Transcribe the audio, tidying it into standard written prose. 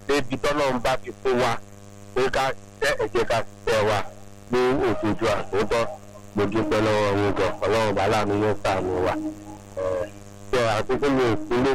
débi tọ́lọ́run bá fi fún wa pé ká tẹ́ ẹ̀jẹ̀ ká tẹ́ wa ní òdodo àtòótọ́ mo dúpẹ́ lọ́wọ́ wọn gan ọlọ́run bá láàánú yóò ṣàánú wa. Ṣé àkókò mi ò kúlé